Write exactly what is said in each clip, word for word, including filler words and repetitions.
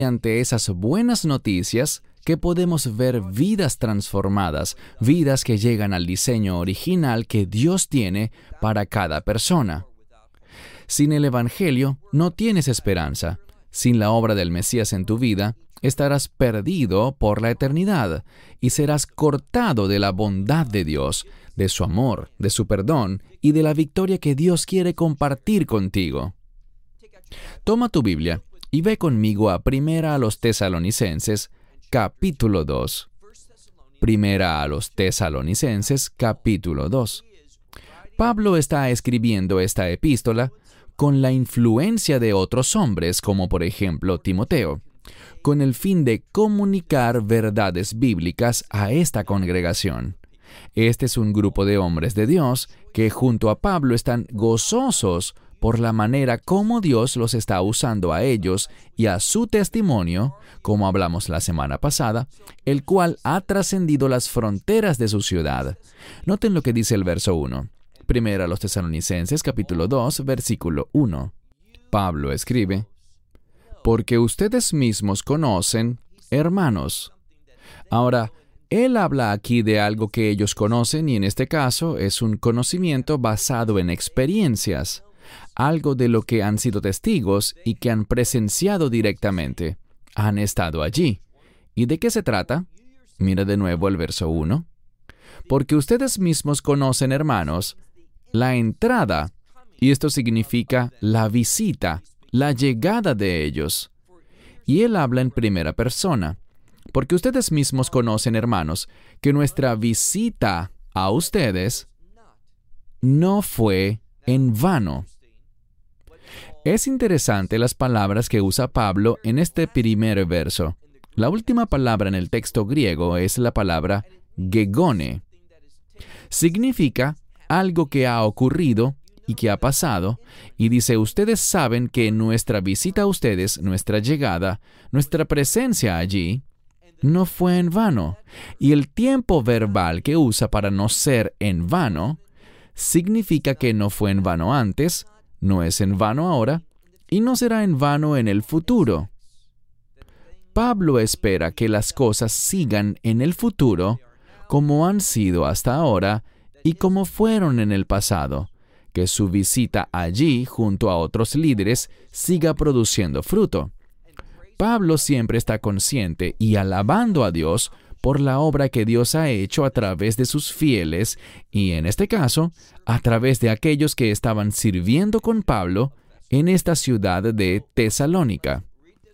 ante esas buenas noticias que podemos ver vidas transformadas, vidas que llegan al diseño original que Dios tiene para cada persona. Sin el Evangelio no tienes esperanza. Sin la obra del Mesías en tu vida, estarás perdido por la eternidad y serás cortado de la bondad de Dios, de su amor, de su perdón y de la victoria que Dios quiere compartir contigo. Toma tu Biblia y ve conmigo a Primera a los Tesalonicenses, capítulo dos. Primera a los Tesalonicenses, capítulo dos. Pablo está escribiendo esta epístola con la influencia de otros hombres, como por ejemplo Timoteo, con el fin de comunicar verdades bíblicas a esta congregación. Este es un grupo de hombres de Dios que junto a Pablo están gozosos por la manera como Dios los está usando a ellos y a su testimonio, como hablamos la semana pasada, el cual ha trascendido las fronteras de su ciudad. Noten lo que dice el verso uno. Primera a los Tesalonicenses, capítulo dos, versículo uno. Pablo escribe: porque ustedes mismos conocen, hermanos. Ahora, él habla aquí de algo que ellos conocen y en este caso es un conocimiento basado en experiencias, algo de lo que han sido testigos y que han presenciado directamente. Han estado allí. ¿Y de qué se trata? Mira de nuevo el verso uno. Porque ustedes mismos conocen, hermanos, la entrada, y esto significa la visita, la llegada de ellos. Y él habla en primera persona. Porque ustedes mismos conocen, hermanos, que nuestra visita a ustedes no fue en vano. Es interesante las palabras que usa Pablo en este primer verso. La última palabra en el texto griego es la palabra gegone. Significa algo que ha ocurrido y que ha pasado, y dice, ustedes saben que nuestra visita a ustedes, nuestra llegada, nuestra presencia allí, no fue en vano. Y el tiempo verbal que usa para no ser en vano, significa que no fue en vano antes, no es en vano ahora, y no será en vano en el futuro. Pablo espera que las cosas sigan en el futuro como han sido hasta ahora y como fueron en el pasado, que su visita allí junto a otros líderes siga produciendo fruto. Pablo siempre está consciente y alabando a Dios por la obra que Dios ha hecho a través de sus fieles y, en este caso, a través de aquellos que estaban sirviendo con Pablo en esta ciudad de Tesalónica.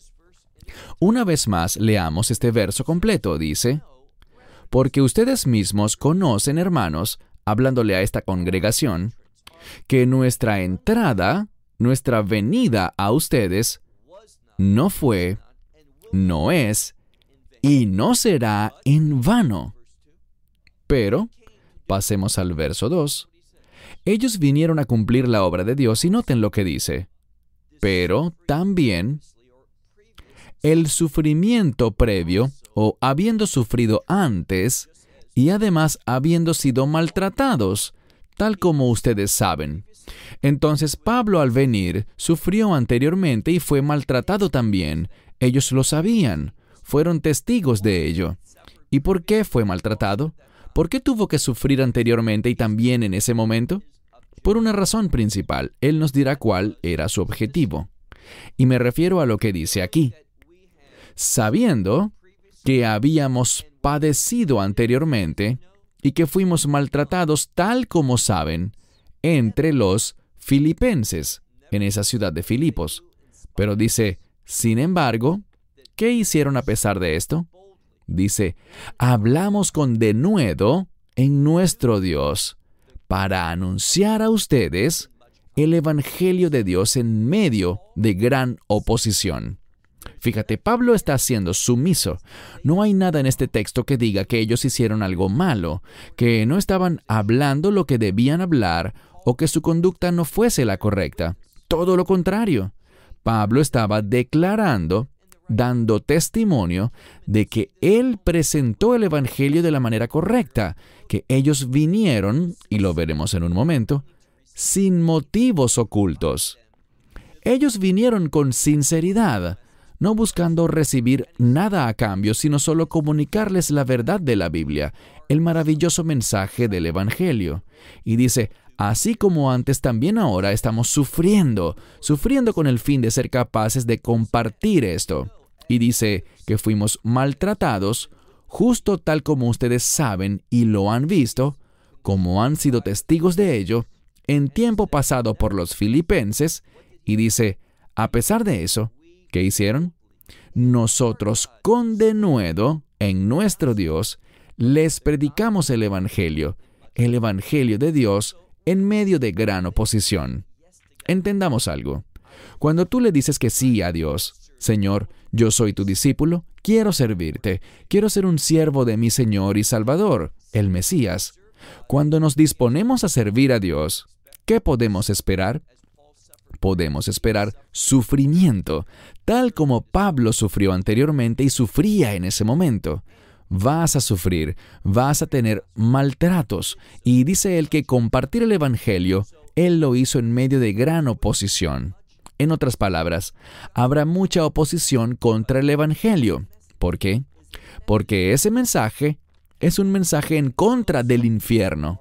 Una vez más, leamos este verso completo. Dice, porque ustedes mismos conocen, hermanos, hablándole a esta congregación, que nuestra entrada, nuestra venida a ustedes, no fue, no es, y no será en vano. Pero, pasemos al verso dos. Ellos vinieron a cumplir la obra de Dios y noten lo que dice. Pero también el sufrimiento previo, o habiendo sufrido antes, y además habiendo sido maltratados, tal como ustedes saben. Entonces Pablo al venir sufrió anteriormente y fue maltratado también. Ellos lo sabían, fueron testigos de ello. ¿Y por qué fue maltratado? ¿Por qué tuvo que sufrir anteriormente y también en ese momento? Por una razón principal. Él nos dirá cuál era su objetivo. Y me refiero a lo que dice aquí. Sabiendo que habíamos padecido anteriormente y que fuimos maltratados tal como saben entre los filipenses, en esa ciudad de Filipos. Pero dice, sin embargo, ¿qué hicieron a pesar de esto? Dice, hablamos con denuedo en nuestro Dios para anunciar a ustedes el Evangelio de Dios en medio de gran oposición. Fíjate, Pablo está siendo sumiso. No hay nada en este texto que diga que ellos hicieron algo malo, que no estaban hablando lo que debían hablar o que su conducta no fuese la correcta. Todo lo contrario. Pablo estaba declarando, dando testimonio de que él presentó el Evangelio de la manera correcta, que ellos vinieron, y lo veremos en un momento, sin motivos ocultos. Ellos vinieron con sinceridad, no buscando recibir nada a cambio, sino solo comunicarles la verdad de la Biblia, el maravilloso mensaje del Evangelio. Y dice, así como antes, también ahora estamos sufriendo, sufriendo con el fin de ser capaces de compartir esto. Y dice que fuimos maltratados, justo tal como ustedes saben y lo han visto, como han sido testigos de ello, en tiempo pasado por los filipenses. Y dice, a pesar de eso, ¿qué hicieron? Nosotros con denuedo en nuestro Dios les predicamos el Evangelio, el Evangelio de Dios en medio de gran oposición. Entendamos algo. Cuando tú le dices que sí a Dios, Señor, yo soy tu discípulo, quiero servirte, quiero ser un siervo de mi Señor y Salvador, el Mesías. Cuando nos disponemos a servir a Dios, ¿qué podemos esperar? Podemos esperar sufrimiento, tal como Pablo sufrió anteriormente y sufría en ese momento. Vas a sufrir, vas a tener maltratos, y dice él que compartir el Evangelio, él lo hizo en medio de gran oposición. En otras palabras, habrá mucha oposición contra el Evangelio. ¿Por qué? Porque ese mensaje es un mensaje en contra del infierno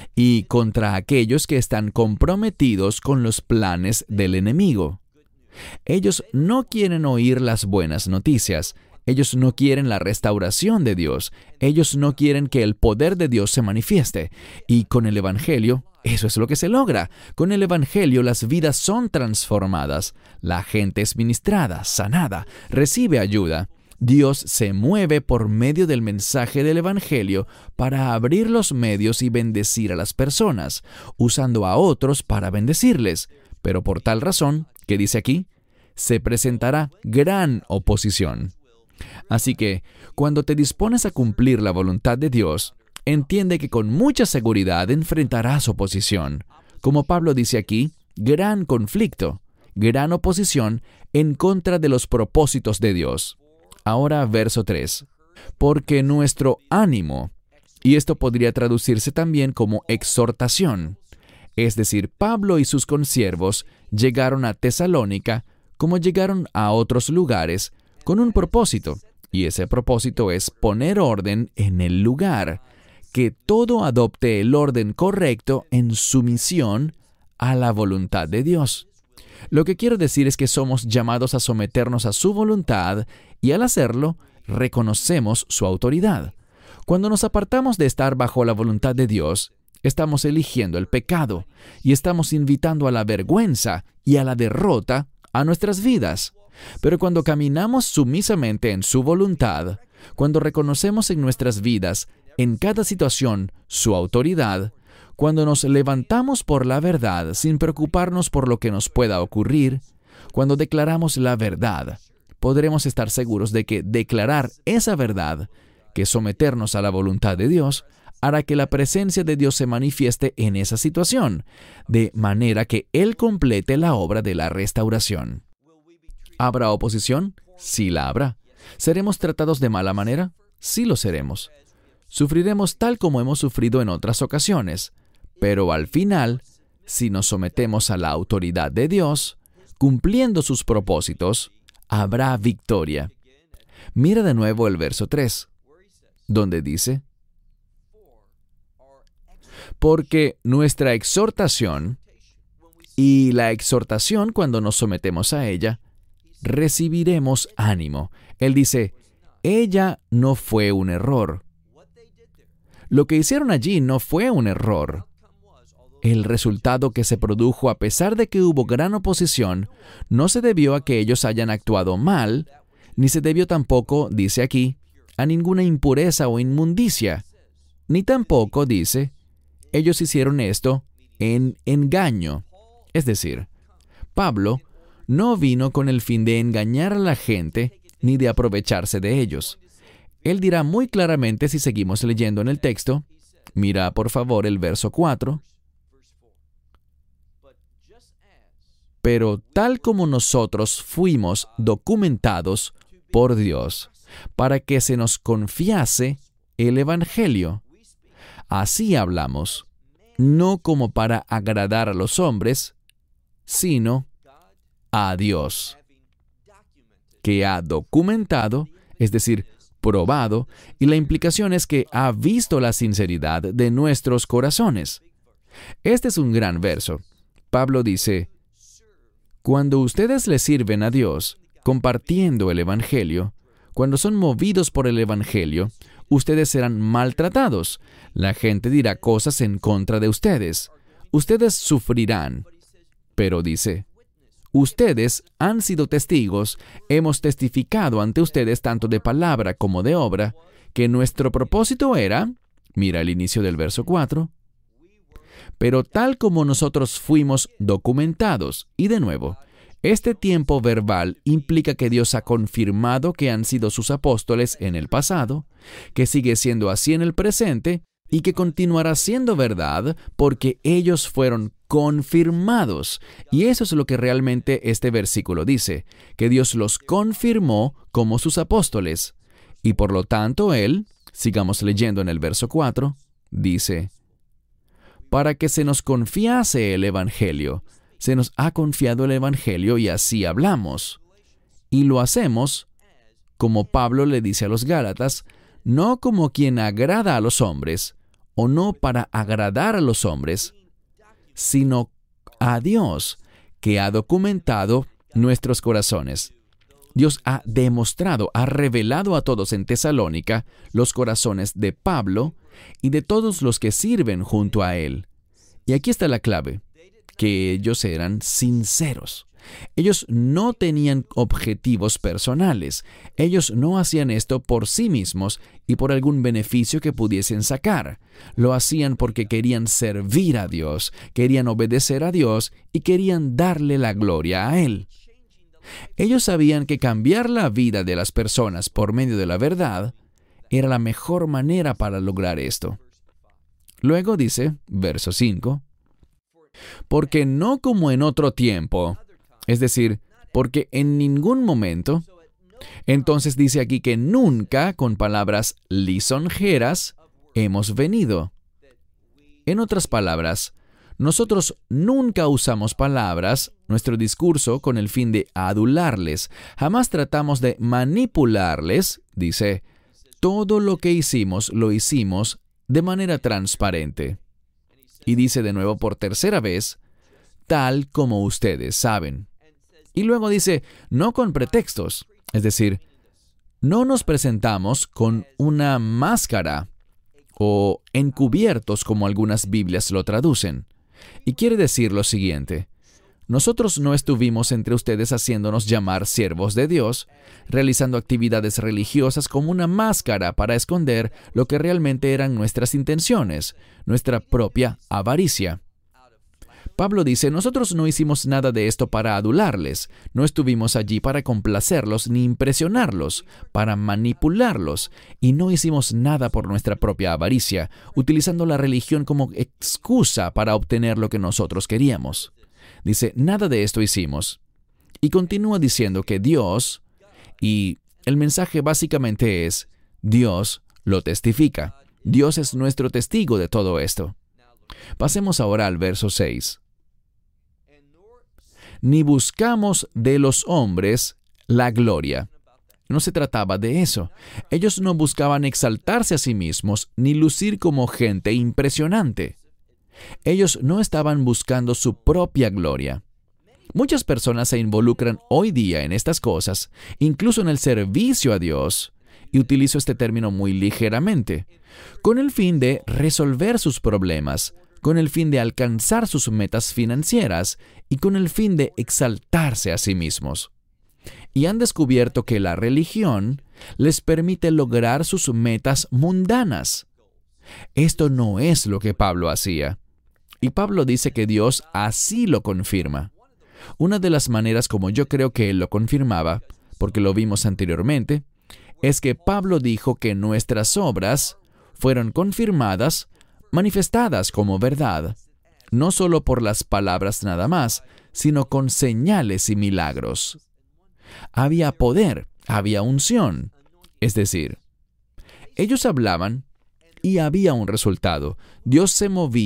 y contra aquellos que están comprometidos con los planes del enemigo. Ellos no quieren oír las buenas noticias. Ellos no quieren la restauración de Dios. Ellos no quieren que el poder de Dios se manifieste. Y con el Evangelio, eso es lo que se logra. Con el Evangelio las vidas son transformadas. La gente es ministrada, sanada, recibe ayuda. Dios se mueve por medio del mensaje del Evangelio para abrir los medios y bendecir a las personas, usando a otros para bendecirles. Pero por tal razón, ¿qué dice aquí? Se presentará gran oposición. Así que, cuando te dispones a cumplir la voluntad de Dios, entiende que con mucha seguridad enfrentarás oposición. Como Pablo dice aquí, gran conflicto, gran oposición en contra de los propósitos de Dios. Ahora, verso tres. Porque nuestro ánimo, y esto podría traducirse también como exhortación, es decir, Pablo y sus consiervos llegaron a Tesalónica como llegaron a otros lugares con un propósito, y ese propósito es poner orden en el lugar, que todo adopte el orden correcto en sumisión a la voluntad de Dios. Lo que quiero decir es que somos llamados a someternos a su voluntad y al hacerlo, reconocemos su autoridad. Cuando nos apartamos de estar bajo la voluntad de Dios, estamos eligiendo el pecado y estamos invitando a la vergüenza y a la derrota a nuestras vidas. Pero cuando caminamos sumisamente en su voluntad, cuando reconocemos en nuestras vidas, en cada situación, su autoridad, cuando nos levantamos por la verdad sin preocuparnos por lo que nos pueda ocurrir, cuando declaramos la verdad, podremos estar seguros de que declarar esa verdad, que someternos a la voluntad de Dios, hará que la presencia de Dios se manifieste en esa situación, de manera que Él complete la obra de la restauración. ¿Habrá oposición? Sí la habrá. ¿Seremos tratados de mala manera? Sí lo seremos. Sufriremos tal como hemos sufrido en otras ocasiones, pero al final, si nos sometemos a la autoridad de Dios, cumpliendo sus propósitos, habrá victoria. Mira de nuevo el verso tres, donde dice, porque nuestra exhortación, y la exhortación cuando nos sometemos a ella, recibiremos ánimo. Él dice, ella no fue un error. Lo que hicieron allí no fue un error. El resultado que se produjo a pesar de que hubo gran oposición no se debió a que ellos hayan actuado mal, ni se debió tampoco, dice aquí, a ninguna impureza o inmundicia, ni tampoco, dice, ellos hicieron esto en engaño. Es decir, Pablo no vino con el fin de engañar a la gente ni de aprovecharse de ellos. Él dirá muy claramente si seguimos leyendo en el texto. Mira, por favor, el verso cuatro. Pero tal como nosotros fuimos documentados por Dios, para que se nos confiase el Evangelio, así hablamos, no como para agradar a los hombres, sino a Dios. que ha documentado, es decir, probado, y la implicación es que ha visto la sinceridad de nuestros corazones. Este es un gran verso. Pablo dice, cuando ustedes le sirven a Dios, compartiendo el Evangelio, cuando son movidos por el Evangelio, ustedes serán maltratados. La gente dirá cosas en contra de ustedes. Ustedes sufrirán. Pero dice, ustedes han sido testigos, hemos testificado ante ustedes tanto de palabra como de obra, que nuestro propósito era, mira el inicio del verso cuatro, pero tal como nosotros fuimos documentados, y de nuevo, este tiempo verbal implica que Dios ha confirmado que han sido sus apóstoles en el pasado, que sigue siendo así en el presente, y que continuará siendo verdad porque ellos fueron confirmados. Y eso es lo que realmente este versículo dice, que Dios los confirmó como sus apóstoles. Y por lo tanto Él, sigamos leyendo en el verso cuatro, dice, para que se nos confiase el Evangelio, se nos ha confiado el Evangelio y así hablamos. Y lo hacemos, como Pablo le dice a los Gálatas, no como quien agrada a los hombres, o no para agradar a los hombres, sino a Dios, que ha documentado nuestros corazones. Dios ha demostrado, ha revelado a todos en Tesalónica los corazones de Pablo y de todos los que sirven junto a él. Y aquí está la clave, que ellos eran sinceros. Ellos no tenían objetivos personales. Ellos no hacían esto por sí mismos y por algún beneficio que pudiesen sacar. Lo hacían porque querían servir a Dios, querían obedecer a Dios y querían darle la gloria a Él. Ellos sabían que cambiar la vida de las personas por medio de la verdad era la mejor manera para lograr esto. Luego dice, verso cinco, porque no como en otro tiempo, es decir, porque en ningún momento, entonces dice aquí que nunca, con palabras lisonjeras, hemos venido. En otras palabras, nosotros nunca usamos palabras, nuestro discurso, con el fin de adularles. Jamás tratamos de manipularles. Dice, todo lo que hicimos, lo hicimos de manera transparente. Y dice de nuevo por tercera vez, tal como ustedes saben. Y luego dice, no con pretextos. Es decir, no nos presentamos con una máscara o encubiertos como algunas Biblias lo traducen. Y quiere decir lo siguiente, nosotros no estuvimos entre ustedes haciéndonos llamar siervos de Dios, realizando actividades religiosas como una máscara para esconder lo que realmente eran nuestras intenciones, nuestra propia avaricia. Pablo dice, nosotros no hicimos nada de esto para adularles, no estuvimos allí para complacerlos ni impresionarlos, para manipularlos, y no hicimos nada por nuestra propia avaricia, utilizando la religión como excusa para obtener lo que nosotros queríamos. Dice, nada de esto hicimos. Y continúa diciendo que Dios, y el mensaje básicamente es, Dios lo testifica. Dios es nuestro testigo de todo esto. Pasemos ahora al verso seis. Ni buscamos de los hombres la gloria. No se trataba de eso. Ellos no buscaban exaltarse a sí mismos ni lucir como gente impresionante. Ellos no estaban buscando su propia gloria. Muchas personas se involucran hoy día en estas cosas, incluso en el servicio a Dios, y utilizo este término muy ligeramente, con el fin de resolver sus problemas, con el fin de alcanzar sus metas financieras y con el fin de exaltarse a sí mismos. Y han descubierto que la religión les permite lograr sus metas mundanas. Esto no es lo que Pablo hacía. Y Pablo dice que Dios así lo confirma. Una de las maneras como yo creo que él lo confirmaba, porque lo vimos anteriormente, es que Pablo dijo que nuestras obras fueron confirmadas, manifestadas como verdad, no solo por las palabras nada más, sino con señales y milagros. Había poder, había unción, es decir, ellos hablaban y había un resultado. Dios se movía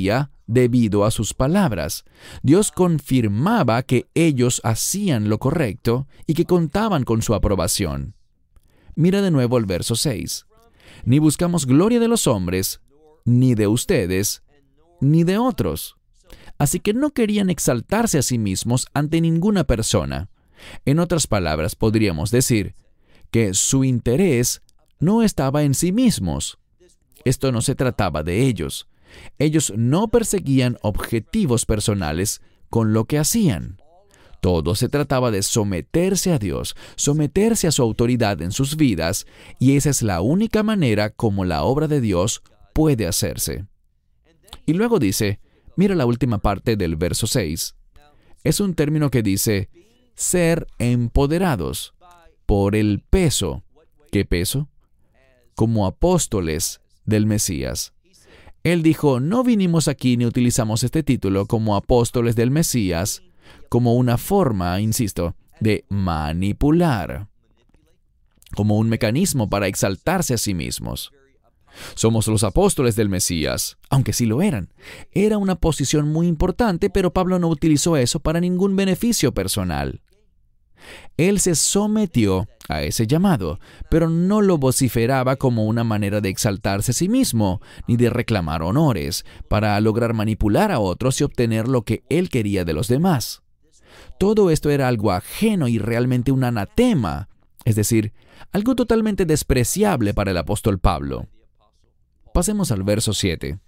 debido a sus palabras. Dios confirmaba que ellos hacían lo correcto y que contaban con su aprobación. Mira de nuevo el verso seis. Ni buscamos gloria de los hombres, ni de ustedes, ni de otros. Así que no querían exaltarse a sí mismos ante ninguna persona. En otras palabras, podríamos decir que su interés no estaba en sí mismos. Esto no se trataba de ellos. Ellos no perseguían objetivos personales con lo que hacían. Todo se trataba de someterse a Dios, someterse a su autoridad en sus vidas, y esa es la única manera como la obra de Dios puede hacerse. Y luego dice, mira la última parte del verso seis. Es un término que dice, ser empoderados por el peso. ¿Qué peso? Como apóstoles del Mesías. Él dijo, no vinimos aquí ni utilizamos este título como apóstoles del Mesías como una forma, insisto, de manipular, como un mecanismo para exaltarse a sí mismos. Somos los apóstoles del Mesías, aunque sí lo eran. Era una posición muy importante, pero Pablo no utilizó eso para ningún beneficio personal. Él se sometió a ese llamado, pero no lo vociferaba como una manera de exaltarse a sí mismo, ni de reclamar honores, para lograr manipular a otros y obtener lo que él quería de los demás. Todo esto era algo ajeno y realmente un anatema, es decir, algo totalmente despreciable para el apóstol Pablo. Pasemos al verso siete.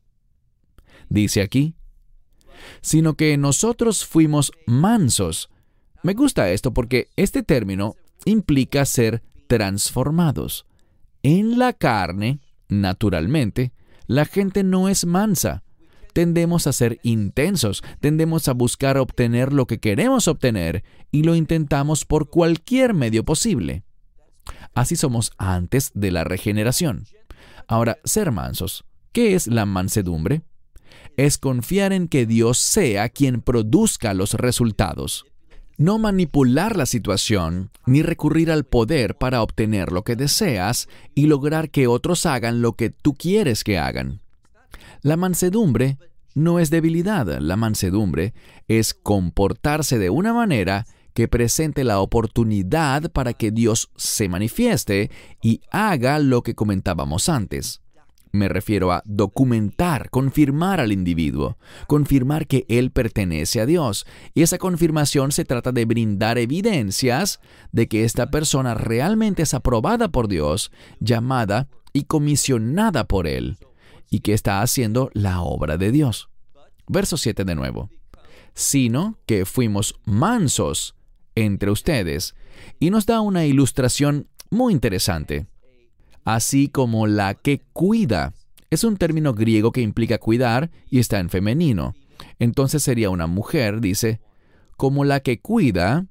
Dice aquí, sino que nosotros fuimos mansos. Me gusta esto porque este término implica ser transformados. En la carne, naturalmente, la gente no es mansa. Tendemos a ser intensos, tendemos a buscar obtener lo que queremos obtener y lo intentamos por cualquier medio posible. Así somos antes de la regeneración. Ahora, ser mansos. ¿Qué es la mansedumbre? Es confiar en que Dios sea quien produzca los resultados. No manipular la situación, ni recurrir al poder para obtener lo que deseas y lograr que otros hagan lo que tú quieres que hagan. La mansedumbre no es debilidad. La mansedumbre es comportarse de una manera que presente la oportunidad para que Dios se manifieste y haga lo que comentábamos antes. Me refiero a documentar, confirmar al individuo, confirmar que él pertenece a Dios. Y esa confirmación se trata de brindar evidencias de que esta persona realmente es aprobada por Dios, llamada y comisionada por Él, y que está haciendo la obra de Dios. Verso siete de nuevo. Sino que fuimos mansos entre ustedes. Y nos da una ilustración muy interesante. Así como la que cuida. Es un término griego que implica cuidar y está en femenino. Entonces sería una mujer, dice, como la que cuida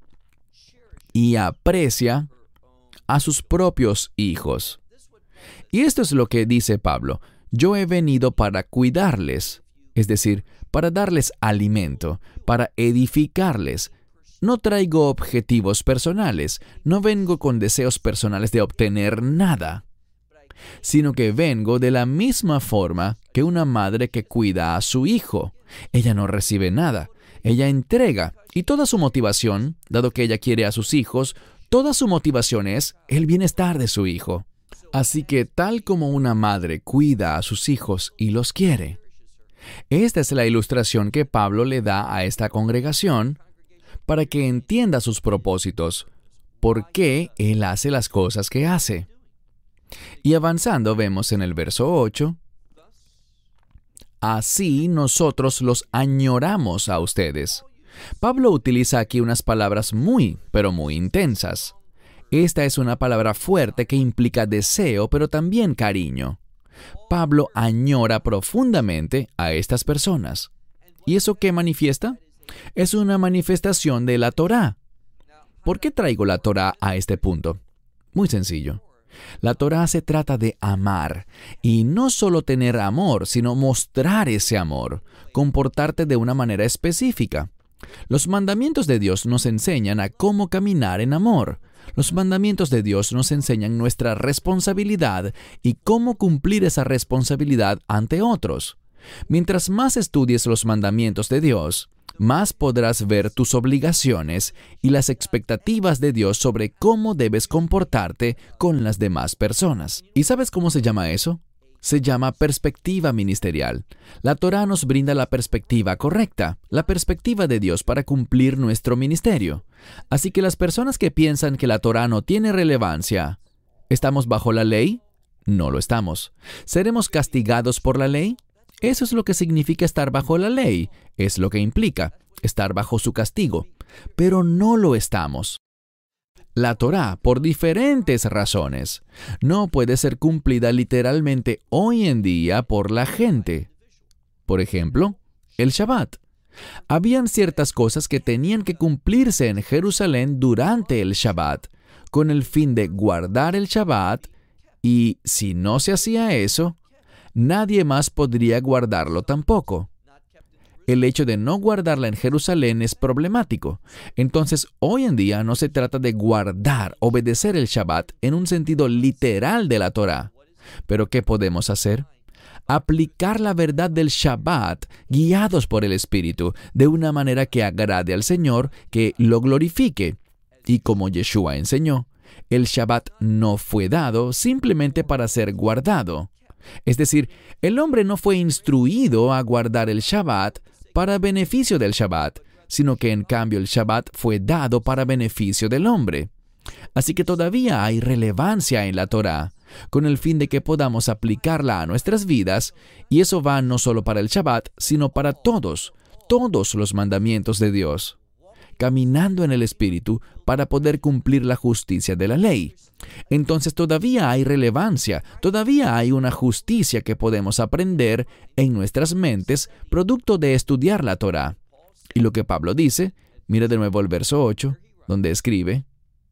y aprecia a sus propios hijos. Y esto es lo que dice Pablo. Yo he venido para cuidarles, es decir, para darles alimento, para edificarles. No traigo objetivos personales, no vengo con deseos personales de obtener nada, sino que vengo de la misma forma que una madre que cuida a su hijo. Ella no recibe nada, ella entrega, y toda su motivación, dado que ella quiere a sus hijos, toda su motivación es el bienestar de su hijo. Así que tal como una madre cuida a sus hijos y los quiere, esta es la ilustración que Pablo le da a esta congregación para que entienda sus propósitos, por qué él hace las cosas que hace. Y avanzando vemos en el verso ocho, así nosotros los añoramos a ustedes. Pablo utiliza aquí unas palabras muy, pero muy intensas. Esta es una palabra fuerte que implica deseo, pero también cariño. Pablo añora profundamente a estas personas. ¿Y eso qué manifiesta? Es una manifestación de la Torá. ¿Por qué traigo la Torá a este punto? Muy sencillo. La Torá se trata de amar, y no solo tener amor, sino mostrar ese amor, comportarte de una manera específica. Los mandamientos de Dios nos enseñan a cómo caminar en amor. Los mandamientos de Dios nos enseñan nuestra responsabilidad y cómo cumplir esa responsabilidad ante otros. Mientras más estudies los mandamientos de Dios, más podrás ver tus obligaciones y las expectativas de Dios sobre cómo debes comportarte con las demás personas. ¿Y sabes cómo se llama eso? Se llama perspectiva ministerial. La Torá nos brinda la perspectiva correcta, la perspectiva de Dios para cumplir nuestro ministerio. Así que las personas que piensan que la Torá no tiene relevancia, ¿estamos bajo la ley? No lo estamos. ¿Seremos castigados por la ley? Eso es lo que significa estar bajo la ley. Es lo que implica estar bajo su castigo. Pero no lo estamos. La Torá, por diferentes razones, no puede ser cumplida literalmente hoy en día por la gente. Por ejemplo, el Shabbat. Habían ciertas cosas que tenían que cumplirse en Jerusalén durante el Shabbat, con el fin de guardar el Shabbat, y si no se hacía eso, nadie más podría guardarlo tampoco. El hecho de no guardarla en Jerusalén es problemático. Entonces, hoy en día no se trata de guardar, obedecer el Shabbat en un sentido literal de la Torá. ¿Pero qué podemos hacer? Aplicar la verdad del Shabbat, guiados por el Espíritu, de una manera que agrade al Señor, que lo glorifique. Y como Yeshua enseñó, el Shabbat no fue dado simplemente para ser guardado. Es decir, el hombre no fue instruido a guardar el Shabbat para beneficio del Shabbat, sino que en cambio el Shabbat fue dado para beneficio del hombre. Así que todavía hay relevancia en la Torá, con el fin de que podamos aplicarla a nuestras vidas, y eso va no solo para el Shabbat, sino para todos, todos los mandamientos de Dios, caminando en el Espíritu para poder cumplir la justicia de la ley. Entonces todavía hay relevancia, todavía hay una justicia que podemos aprender en nuestras mentes, producto de estudiar la Torá. Y lo que Pablo dice, mira de nuevo el verso ocho, donde escribe: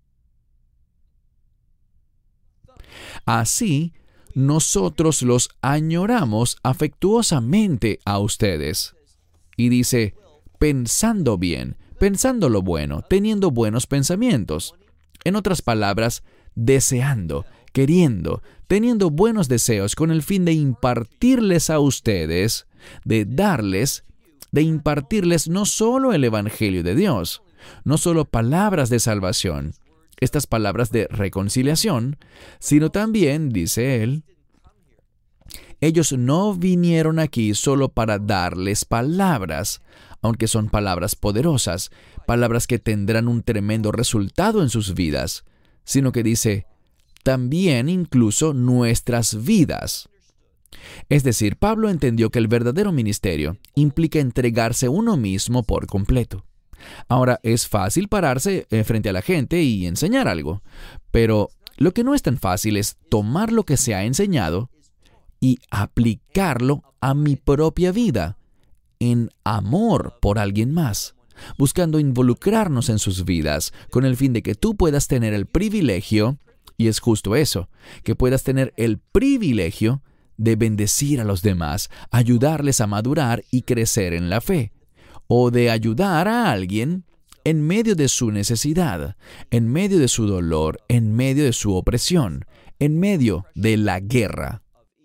Así, nosotros los añoramos afectuosamente a ustedes. Y dice, pensando bien, pensando lo bueno, teniendo buenos pensamientos. En otras palabras, deseando, queriendo, teniendo buenos deseos con el fin de impartirles a ustedes, de darles, de impartirles no solo el Evangelio de Dios, no solo palabras de salvación, estas palabras de reconciliación, sino también, dice él, ellos no vinieron aquí solo para darles palabras, aunque son palabras poderosas, palabras que tendrán un tremendo resultado en sus vidas, sino que dice, también incluso nuestras vidas. Es decir, Pablo entendió que el verdadero ministerio implica entregarse uno mismo por completo. Ahora, es fácil pararse frente a la gente y enseñar algo, pero lo que no es tan fácil es tomar lo que se ha enseñado y aplicarlo a mi propia vida, en amor por alguien más, buscando involucrarnos en sus vidas, con el fin de que tú puedas tener el privilegio, y es justo eso, que puedas tener el privilegio de bendecir a los demás, ayudarles a madurar y crecer en la fe, o de ayudar a alguien en medio de su necesidad, en medio de su dolor, en medio de su opresión, en medio de la guerra.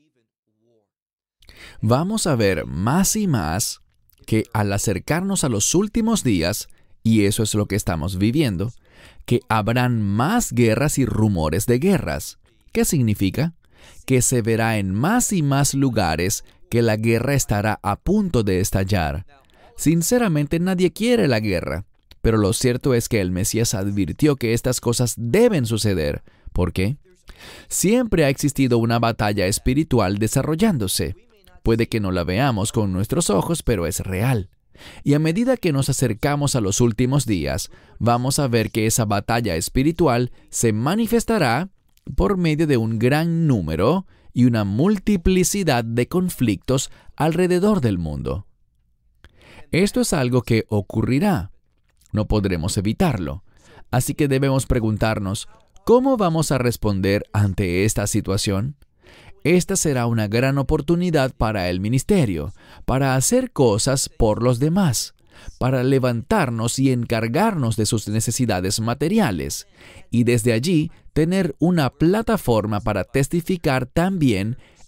Vamos a ver más y más que al acercarnos a los últimos días, y eso es lo que estamos viviendo, que habrán más guerras y rumores de guerras. ¿Qué significa? Que se verá en más y más lugares que la guerra estará a punto de estallar. Sinceramente, nadie quiere la guerra, pero lo cierto es que el Mesías advirtió que estas cosas deben suceder. ¿Por qué? Siempre ha existido una batalla espiritual desarrollándose. Puede que no la veamos con nuestros ojos, pero es real. Y a medida que nos acercamos a los últimos días, vamos a ver que esa batalla espiritual se manifestará por medio de un gran número y una multiplicidad de conflictos alrededor del mundo. Esto es algo que ocurrirá. No podremos evitarlo. Así que debemos preguntarnos, ¿cómo vamos a responder ante esta situación? Esta será una gran oportunidad para el ministerio, para hacer cosas por los demás, para levantarnos y encargarnos de sus necesidades materiales, y desde allí tener una plataforma para testificar también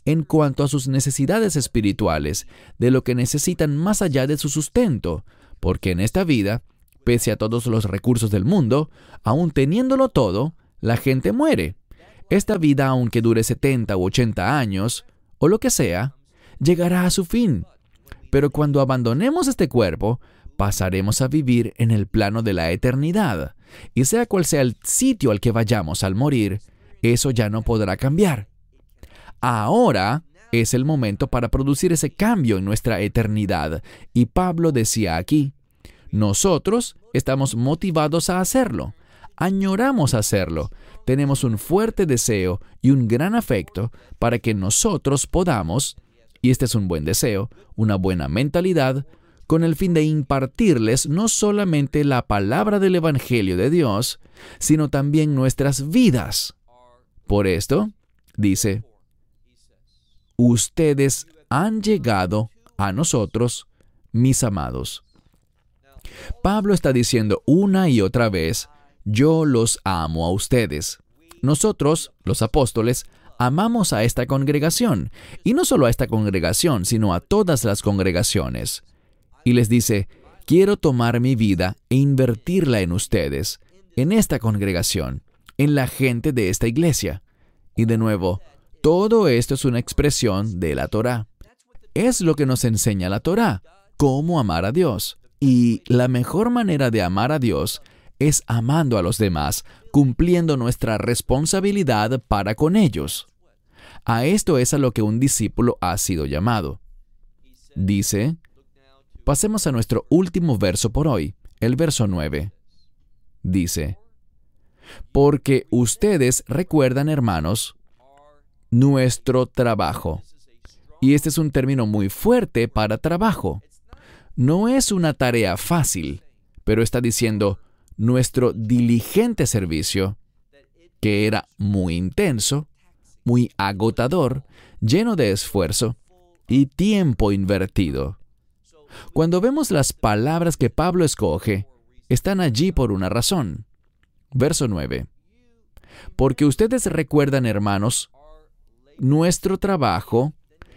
en cuanto a sus necesidades espirituales, de lo que necesitan más allá de su sustento, porque en esta vida, pese a todos los recursos del mundo, aun teniéndolo todo, la gente muere. Esta vida, aunque dure setenta u ochenta años, o lo que sea, llegará a su fin. Pero cuando abandonemos este cuerpo, pasaremos a vivir en el plano de la eternidad, y sea cual sea el sitio al que vayamos al morir, eso ya no podrá cambiar. Ahora es el momento para producir ese cambio en nuestra eternidad, y Pablo decía aquí, nosotros estamos motivados a hacerlo, añoramos hacerlo, tenemos un fuerte deseo y un gran afecto para que nosotros podamos, y este es un buen deseo, una buena mentalidad, con el fin de impartirles no solamente la palabra del Evangelio de Dios, sino también nuestras vidas. Por esto, dice, ustedes han llegado a nosotros, mis amados. Pablo está diciendo una y otra vez, yo los amo a ustedes. Nosotros, los apóstoles, amamos a esta congregación, y no solo a esta congregación, sino a todas las congregaciones. Y les dice, quiero tomar mi vida e invertirla en ustedes, en esta congregación, en la gente de esta iglesia. Y de nuevo, todo esto es una expresión de la Torá. Es lo que nos enseña la Torá, cómo amar a Dios. Y la mejor manera de amar a Dios es amando a los demás, cumpliendo nuestra responsabilidad para con ellos. A esto es a lo que un discípulo ha sido llamado. Dice, pasemos a nuestro último verso por hoy, el verso nueve. Dice, porque ustedes recuerdan, hermanos, nuestro trabajo. Y este es un término muy fuerte para trabajo. No es una tarea fácil, pero está diciendo nuestro diligente servicio, que era muy intenso, muy agotador, lleno de esfuerzo y tiempo invertido. Cuando vemos las palabras que Pablo escoge, están allí por una razón. Verso nueve. Porque ustedes recuerdan, hermanos, nuestro trabajo,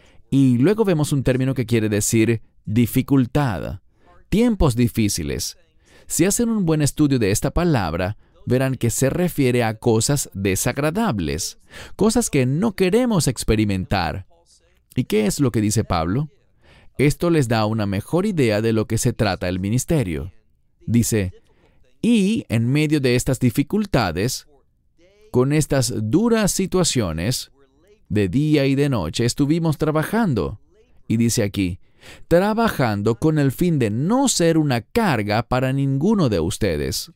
y luego vemos un término que quiere decir dificultad, tiempos difíciles. Si hacen un buen estudio de esta palabra, verán que se refiere a cosas desagradables, cosas que no queremos experimentar. ¿Y qué es lo que dice Pablo? Esto les da una mejor idea de lo que se trata el ministerio. Dice, y en medio de estas dificultades, con estas duras situaciones, de día y de noche estuvimos trabajando. Y dice aquí, trabajando con el fin de no ser una carga para ninguno de ustedes.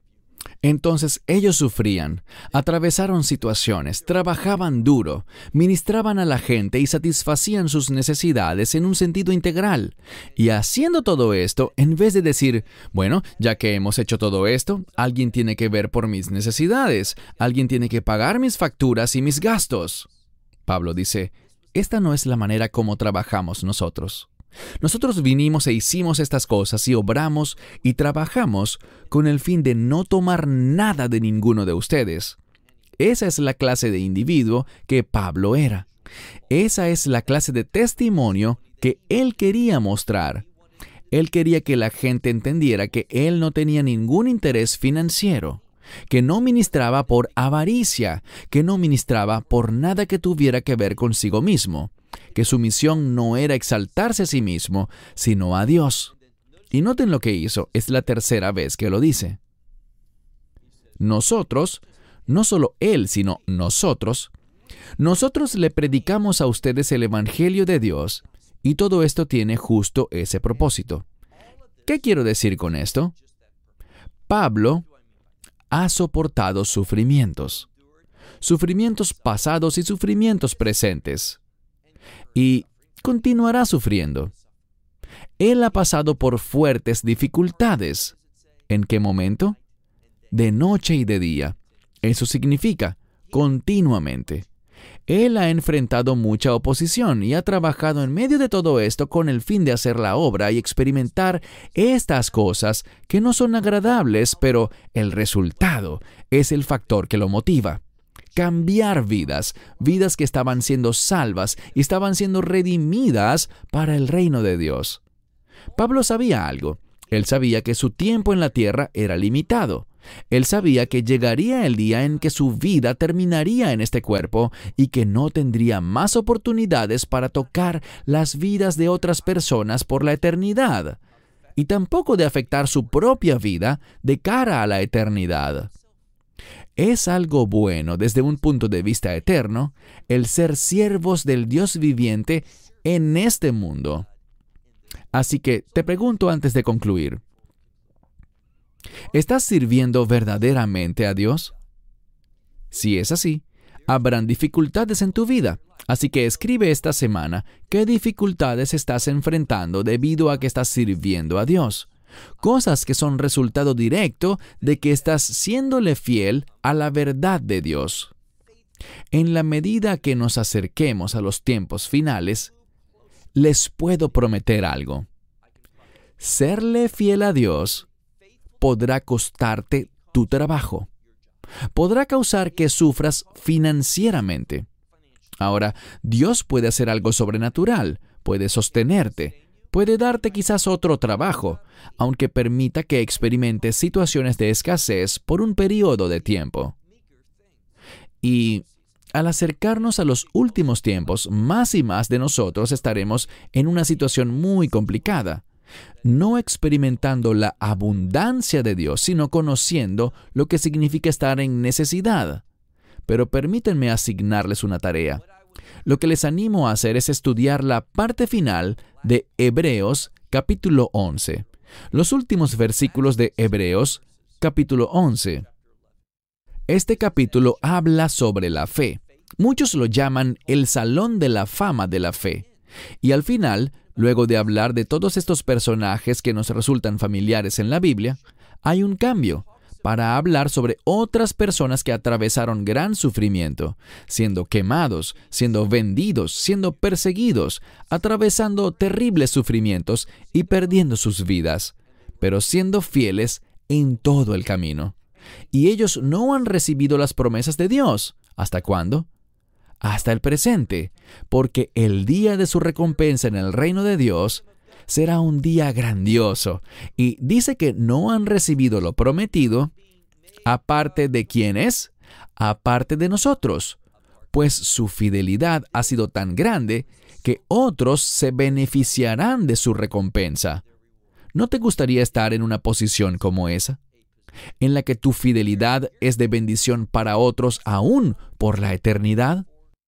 Entonces ellos sufrían, atravesaron situaciones, trabajaban duro, ministraban a la gente y satisfacían sus necesidades en un sentido integral. Y haciendo todo esto, en vez de decir, bueno, ya que hemos hecho todo esto, alguien tiene que ver por mis necesidades, alguien tiene que pagar mis facturas y mis gastos. Pablo dice, esta no es la manera como trabajamos nosotros. Nosotros vinimos e hicimos estas cosas y obramos y trabajamos con el fin de no tomar nada de ninguno de ustedes. Esa es la clase de individuo que Pablo era. Esa es la clase de testimonio que él quería mostrar. Él quería que la gente entendiera que él no tenía ningún interés financiero, que no ministraba por avaricia, que no ministraba por nada que tuviera que ver consigo mismo, que su misión no era exaltarse a sí mismo, sino a Dios. Y noten lo que hizo, es la tercera vez que lo dice. Nosotros, no solo él, sino nosotros, nosotros le predicamos a ustedes el Evangelio de Dios, y todo esto tiene justo ese propósito. ¿Qué quiero decir con esto? Pablo ha soportado sufrimientos, sufrimientos pasados y sufrimientos presentes, y continuará sufriendo. Él ha pasado por fuertes dificultades. ¿En qué momento? De noche y de día. Eso significa continuamente. Él ha enfrentado mucha oposición y ha trabajado en medio de todo esto con el fin de hacer la obra y experimentar estas cosas que no son agradables, pero el resultado es el factor que lo motiva. cambiar vidas, vidas que estaban siendo salvas y estaban siendo redimidas para el reino de Dios. Pablo sabía algo. Él sabía que su tiempo en la tierra era limitado. Él sabía que llegaría el día en que su vida terminaría en este cuerpo y que no tendría más oportunidades para tocar las vidas de otras personas por la eternidad, y tampoco de afectar su propia vida de cara a la eternidad. Es algo bueno desde un punto de vista eterno el ser siervos del Dios viviente en este mundo. Así que te pregunto antes de concluir, ¿estás sirviendo verdaderamente a Dios? Si es así, habrán dificultades en tu vida. Así que escribe esta semana qué dificultades estás enfrentando debido a que estás sirviendo a Dios. Cosas que son resultado directo de que estás siéndole fiel a la verdad de Dios. En la medida que nos acerquemos a los tiempos finales, les puedo prometer algo. Serle fiel a Dios podrá costarte tu trabajo. Podrá causar que sufras financieramente. Ahora, Dios puede hacer algo sobrenatural, puede sostenerte, puede darte quizás otro trabajo, aunque permita que experimentes situaciones de escasez por un periodo de tiempo. Y al acercarnos a los últimos tiempos, más y más de nosotros estaremos en una situación muy complicada, no experimentando la abundancia de Dios, sino conociendo lo que significa estar en necesidad. Pero permítanme asignarles una tarea. Lo que les animo a hacer es estudiar la parte final de Hebreos capítulo once. Los últimos versículos de Hebreos capítulo once. Este capítulo habla sobre la fe. Muchos lo llaman el Salón de la Fama de la Fe. Y al final, luego de hablar de todos estos personajes que nos resultan familiares en la Biblia, hay un cambio para hablar sobre otras personas que atravesaron gran sufrimiento, siendo quemados, siendo vendidos, siendo perseguidos, atravesando terribles sufrimientos y perdiendo sus vidas, pero siendo fieles en todo el camino. Y ellos no han recibido las promesas de Dios. ¿Hasta cuándo? Hasta el presente, porque el día de su recompensa en el reino de Dios será un día grandioso. Y dice que no han recibido lo prometido, aparte de ¿quiénes? Aparte de nosotros, pues su fidelidad ha sido tan grande que otros se beneficiarán de su recompensa. ¿No te gustaría estar en una posición como esa, en la que tu fidelidad es de bendición para otros aún por la eternidad?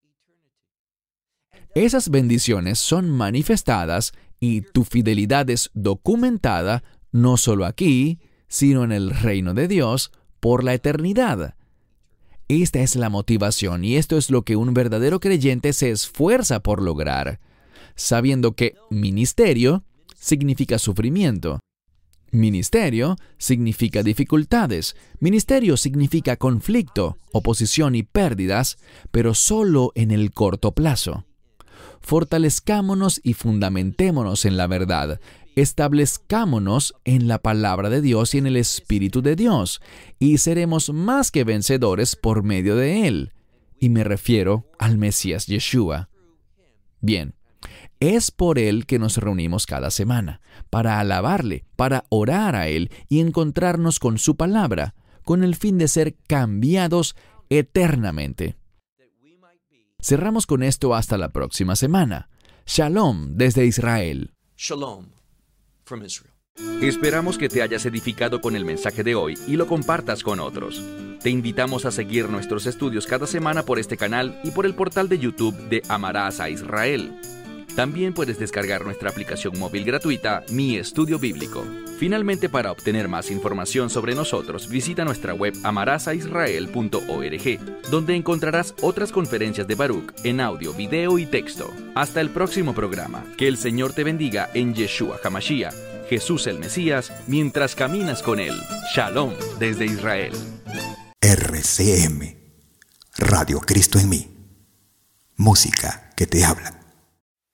Esas bendiciones son manifestadas y tu fidelidad es documentada no solo aquí, sino en el reino de Dios por la eternidad. Esta es la motivación y esto es lo que un verdadero creyente se esfuerza por lograr, sabiendo que ministerio significa sufrimiento. Ministerio significa dificultades. Ministerio significa conflicto, oposición y pérdidas, pero solo en el corto plazo. Fortalezcámonos y fundamentémonos en la verdad. Establezcámonos en la palabra de Dios y en el Espíritu de Dios, y seremos más que vencedores por medio de Él. Y me refiero al Mesías Yeshua. Bien, es por Él que nos reunimos cada semana, para alabarle, para orar a Él y encontrarnos con su palabra, con el fin de ser cambiados eternamente. Cerramos con esto hasta la próxima semana. Shalom desde Israel. Shalom from Israel. Esperamos que te hayas edificado con el mensaje de hoy y lo compartas con otros. Te invitamos a seguir nuestros estudios cada semana por este canal y por el portal de YouTube de Amarás a Israel. También puedes descargar nuestra aplicación móvil gratuita, Mi Estudio Bíblico. Finalmente, para obtener más información sobre nosotros, visita nuestra web amarás a israel punto org, donde encontrarás otras conferencias de Baruch en audio, video y texto. Hasta el próximo programa. Que el Señor te bendiga en Yeshua HaMashiach, Jesús el Mesías, mientras caminas con Él. Shalom desde Israel. R C M, Radio Cristo en mí. Música que te habla.